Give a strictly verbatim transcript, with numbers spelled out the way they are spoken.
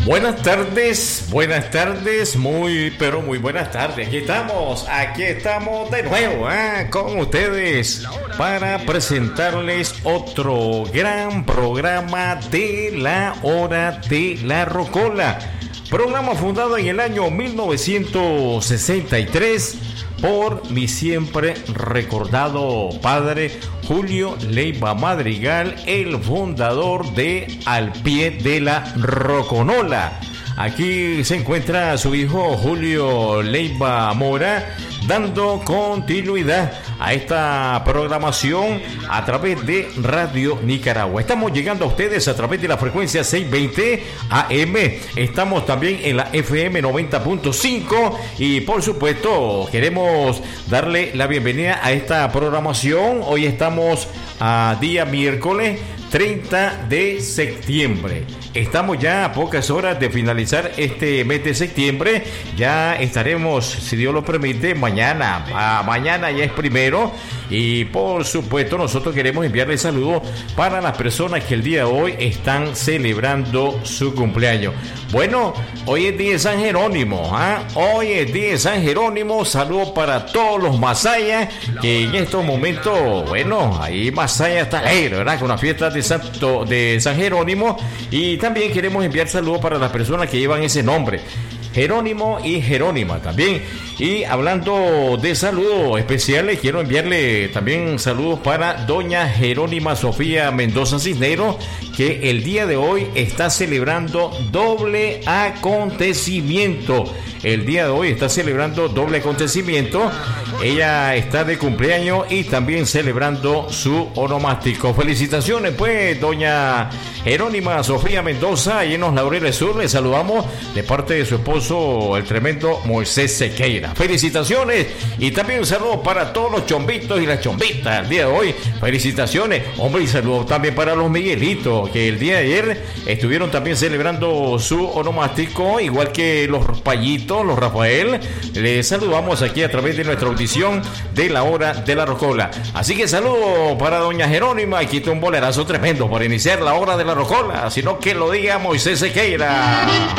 Buenas tardes, buenas tardes, muy, pero muy buenas tardes. Aquí estamos, aquí estamos de nuevo, ¿eh? Con ustedes para presentarles otro gran programa de la Hora de la Rocola. Programa fundado en el año mil novecientos sesenta y tres por mi siempre recordado padre Julio Leiva Madrigal, el fundador de Al Pie de la Roconola. Aquí se encuentra su hijo Julio Leiva Mora, dando continuidad a esta programación a través de Radio Nicaragua. Estamos llegando a ustedes a través de la frecuencia seiscientos veinte A M. Estamos también en la F M noventa punto cinco y por supuesto queremos darle la bienvenida a esta programación. Hoy estamos a día miércoles treinta de septiembre. Estamos ya a pocas horas de finalizar este mes de septiembre. Ya estaremos, si Dios lo permite, mañana. Ah, mañana ya es primero. Y por supuesto nosotros queremos enviarle saludos para las personas que el día de hoy están celebrando su cumpleaños. Bueno, hoy es día de San Jerónimo, ¿eh? Hoy es día de San Jerónimo. Saludos para todos los masayas que en estos momentos, bueno, ahí Masaya está alegre, ¿verdad? Con la fiesta de, Santo, de San Jerónimo. Y también queremos enviar saludos para las personas que llevan ese nombre, Jerónimo y Jerónima también. Y hablando de saludos especiales, quiero enviarle también saludos para doña Jerónima Sofía Mendoza Cisneros, que el día de hoy está celebrando doble acontecimiento. El día de hoy está celebrando doble acontecimiento. Ella está de cumpleaños y también celebrando su onomástico. Felicitaciones pues, doña Jerónima Sofía Mendoza, ahí en los Laureles Sur. Le saludamos de parte de su esposo, el tremendo Moisés Sequeira. Felicitaciones y también un saludo para todos los chombitos y las chombitas el día de hoy. Felicitaciones, hombre, y saludos también para los Miguelitos, que el día de ayer estuvieron también celebrando su onomástico, igual que los Payitos, los Rafael. Les saludamos aquí a través de nuestra audición de la Hora de la Rocola. Así que saludo para doña Jerónima. Aquí está un bolerazo tremendo para iniciar la Hora de la Rocola, sino que lo diga Moisés Sequeira.